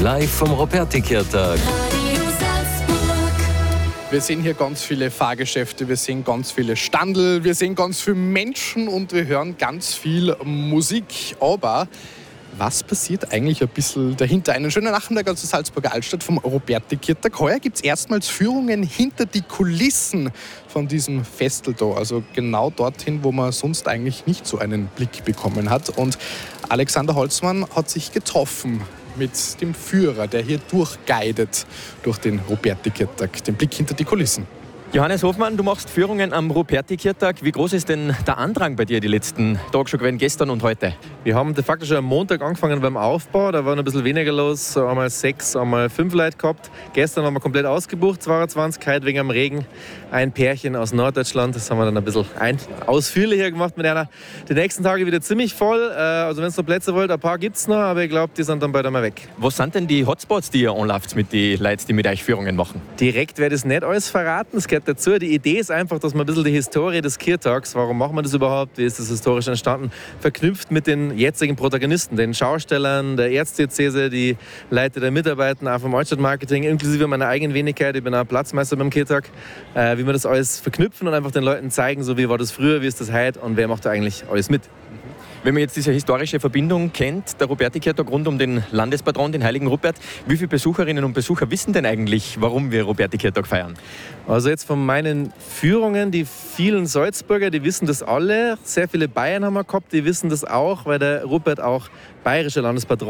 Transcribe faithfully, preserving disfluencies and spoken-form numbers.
live vom Ruperti-Kirtag. Wir sehen hier ganz viele Fahrgeschäfte, wir sehen ganz viele Standel, wir sehen ganz viele Menschen und wir hören ganz viel Musik. Aber was passiert eigentlich ein bisschen dahinter? Einen schönen Nachmittag aus der Salzburger Altstadt vom Ruperti-Kirtag. Heuer gibt es erstmals Führungen hinter die Kulissen von diesem Festel da. Also genau dorthin, wo man sonst eigentlich nicht so einen Blick bekommen hat. Und Alexander Holzmann hat sich getroffen mit dem Führer, der hier durchguidet durch den Ruperti-Kirtag, den Blick hinter die Kulissen. Johannes Hofmann, du machst Führungen am Ruperti-Kirtag. Wie groß ist denn der Andrang bei dir die letzten Tage schon gewesen, gestern und heute? Wir haben de facto schon am Montag angefangen beim Aufbau. Da war noch ein bisschen weniger los. So einmal sechs, einmal fünf Leute gehabt. Gestern waren wir komplett ausgebucht, zweiundzwanzig, heute wegen am Regen. Ein Pärchen aus Norddeutschland. Das haben wir dann ein bisschen ein ausführlicher gemacht mit einer. Die nächsten Tage wieder ziemlich voll. Also wenn es noch Plätze wollt, ein paar gibt es noch, aber ich glaube, die sind dann bald einmal weg. Was sind denn die Hotspots, die ihr anlauft mit den Leuten, die mit euch Führungen machen? Direkt werde ich das nicht alles verraten. Es gehört dazu. Die Idee ist einfach, dass man ein bisschen die Historie des Kirtags, warum machen wir das überhaupt, wie ist das historisch entstanden, verknüpft mit den jetzigen Protagonisten, den Schaustellern, der Erzdiözese, die Leiter der Mitarbeiter, auch vom Altstadtmarketing, inklusive meiner eigenen Wenigkeit. Ich bin auch Platzmeister beim Kirtag. Äh, wie wir das alles verknüpfen und einfach den Leuten zeigen, so wie war das früher, wie ist das heute und wer macht da eigentlich alles mit. Wenn man jetzt diese historische Verbindung kennt, der Ruperti-Kirtag rund um den Landespatron, den heiligen Rupert, wie viele Besucherinnen und Besucher wissen denn eigentlich, warum wir Ruperti-Kirtag feiern? Also jetzt von meinen Führungen, die vielen Salzburger, die wissen das alle. Sehr viele Bayern haben wir gehabt, die wissen das auch, weil der Rupert auch bayerischer Landespatron